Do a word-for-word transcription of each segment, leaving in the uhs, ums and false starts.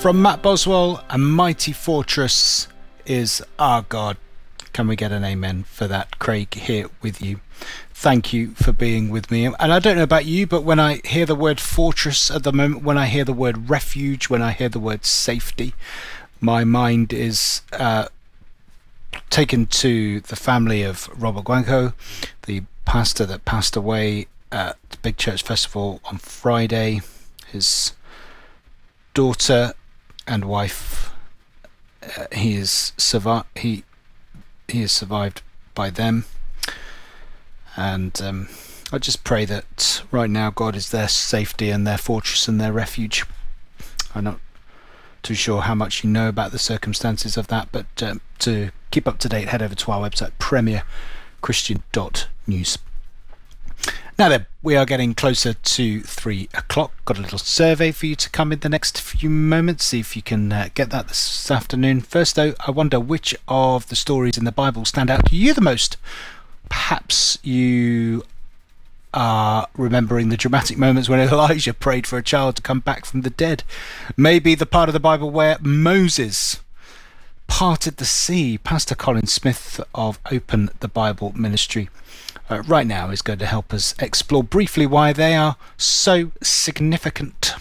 From Matt Boswell, a mighty fortress is our God. Can we get an amen for that? Craig here with you. Thank you for being with me. And I don't know about you, but when I hear the word fortress at the moment, when I hear the word refuge, when I hear the word safety, my mind is uh, taken to the family of Robert Guanco, the pastor that passed away at the Big Church Festival on Friday. His daughter and wife, uh, he is survived. He he is survived by them, and um, I just pray that right now God is their safety and their fortress and their refuge. I'm not too sure how much you know about the circumstances of that, but um, to keep up to date, head over to our website, premier christian dot news. Now then, we are getting closer to three o'clock. Got a little survey for you to come in the next few moments. See if you can uh, get that this afternoon. First though, I wonder which of the stories in the Bible stand out to you the most. Perhaps you are remembering the dramatic moments when Elijah prayed for a child to come back from the dead. Maybe the part of the Bible where Moses parted the sea. Pastor Colin Smith of Open the Bible Ministry Uh, right now is going to help us explore briefly why they are so significant.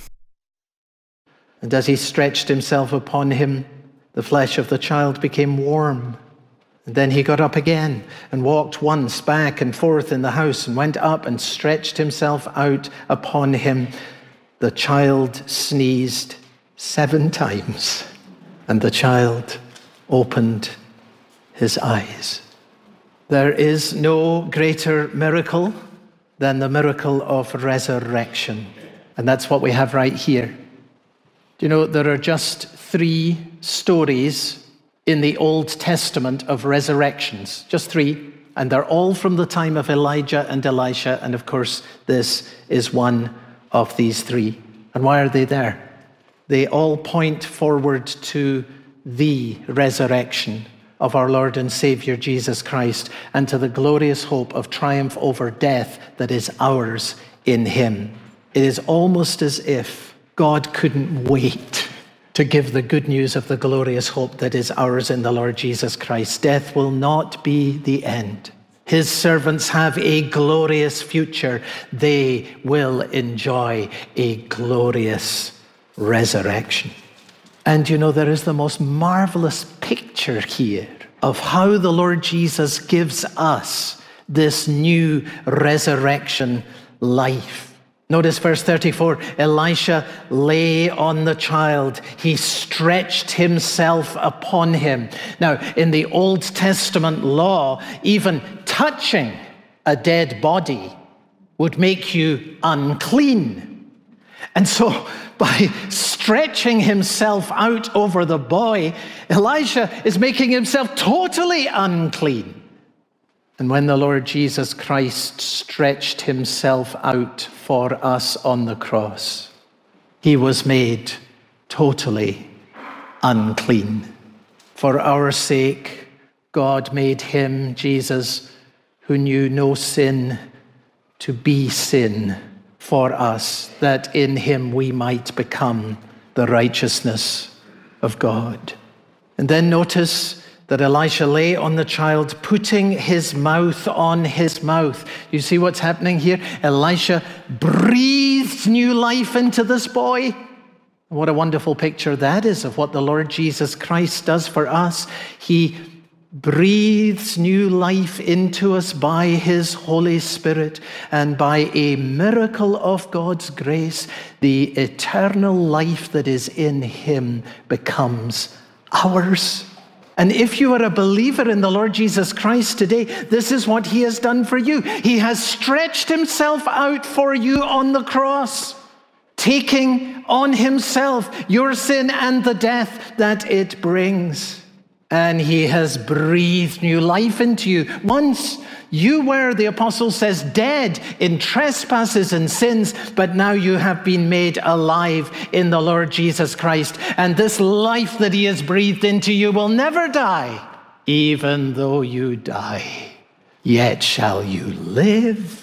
And as he stretched himself upon him, the flesh of the child became warm. And then he got up again and walked once back and forth in the house and went up and stretched himself out upon him. The child sneezed seven times, and the child opened his eyes. There is no greater miracle than the miracle of resurrection. And that's what we have right here. Do you know, there are just three stories in the Old Testament of resurrections. Just three. And they're all from the time of Elijah and Elisha. And of course, this is one of these three. And why are they there? They all point forward to the resurrection of our Lord and Savior Jesus Christ, and to the glorious hope of triumph over death that is ours in him. It is almost as if God couldn't wait to give the good news of the glorious hope that is ours in the Lord Jesus Christ. Death will not be the end. His servants have a glorious future. They will enjoy a glorious resurrection. And you know, there is the most marvelous picture here of how the Lord Jesus gives us this new resurrection life. Notice verse thirty-four, Elisha lay on the child. He stretched himself upon him. Now, in the Old Testament law, even touching a dead body would make you unclean. And so, by stretching himself out over the boy, Elijah is making himself totally unclean. And when the Lord Jesus Christ stretched himself out for us on the cross, he was made totally unclean. For our sake, God made him, Jesus, who knew no sin, to be sin for us, that in him we might become the righteousness of God. And then notice that Elisha lay on the child, putting his mouth on his mouth. You see what's happening here? Elisha breathed new life into this boy. What a wonderful picture that is of what the Lord Jesus Christ does for us. He breathes new life into us by his Holy Spirit, and by a miracle of God's grace, the eternal life that is in him becomes ours. And if you are a believer in the Lord Jesus Christ today, this is what he has done for you. He has stretched himself out for you on the cross, taking on himself your sin and the death that it brings. And he has breathed new life into you. Once you were, the apostle says, dead in trespasses and sins, but now you have been made alive in the Lord Jesus Christ. And this life that he has breathed into you will never die. Even though you die, yet shall you live.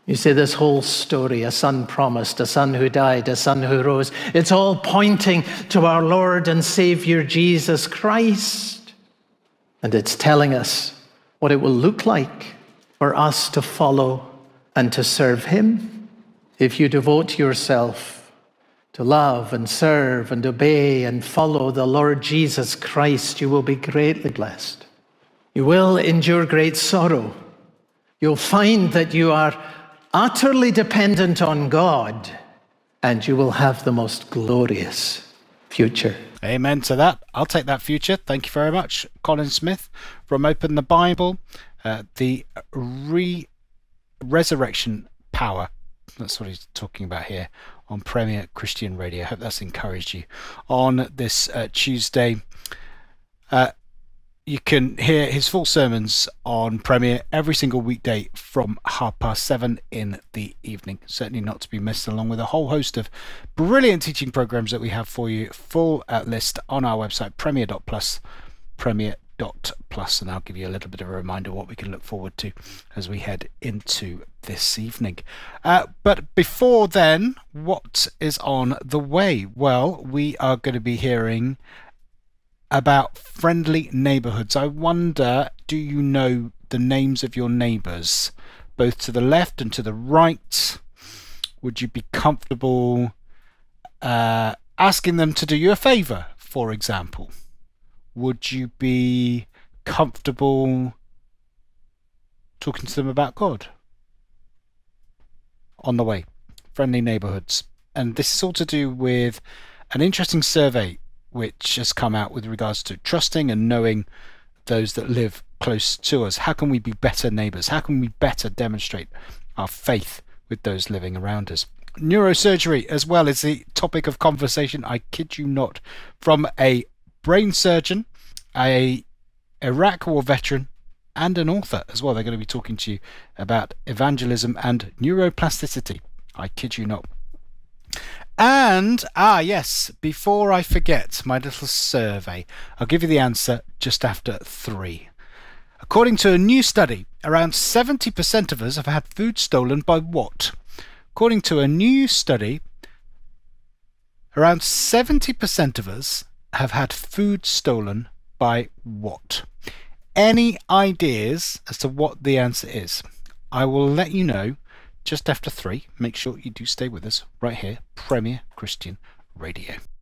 You see, this whole story, a son promised, a son who died, a son who rose, it's all pointing to our Lord and Savior Jesus Christ. And it's telling us what it will look like for us to follow and to serve him. If you devote yourself to love and serve and obey and follow the Lord Jesus Christ, you will be greatly blessed. You will endure great sorrow. You'll find that you are utterly dependent on God, and you will have the most glorious future. Amen to that. I'll take that future. Thank you very much, Colin Smith from Open the Bible. Uh, the re resurrection power. That's what he's talking about here on Premier Christian Radio. I hope that's encouraged you on this uh, Tuesday. Uh, you can hear his full sermons on Premier every single weekday from half past seven in the evening. Certainly not to be missed, along with a whole host of brilliant teaching programs that we have for you. Full uh, list on our website, premier dot plus, premier dot plus, and I'll give you a little bit of a reminder what we can look forward to as we head into this evening. Uh, but before then, what is on the way? Well, we are going to be hearing about friendly neighbourhoods. I wonder, do you know the names of your neighbours, both to the left and to the right? Would you be comfortable uh, asking them to do you a favour, for example? Would you be comfortable talking to them about God? On the way, friendly neighbourhoods. And this is all to do with an interesting survey which has come out with regards to trusting and knowing those that live close to us. How can we be better neighbours? How can we better demonstrate our faith with those living around us? Neurosurgery as well is the topic of conversation, I kid you not, from a brain surgeon, a Iraq War veteran, and an author as well. They're going to be talking to you about evangelism and neuroplasticity. I kid you not. And, ah yes, before I forget my little survey, I'll give you the answer just after three. According to a new study, around seventy percent of us have had food stolen by what? According to a new study, around seventy percent of us have had food stolen by what? Any ideas as to what the answer is? I will let you know just after three. Make sure you do stay with us right here, Premier Christian Radio.